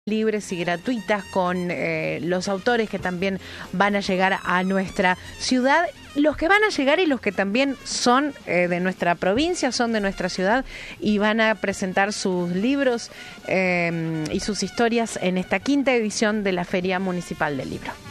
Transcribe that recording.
libres y gratuitas con los autores que también van a llegar a nuestra ciudad, los que van a llegar y los que también son de nuestra provincia, son de nuestra ciudad y van a presentar sus libros y sus historias en esta 5ª edición de la Feria Municipal del Libro.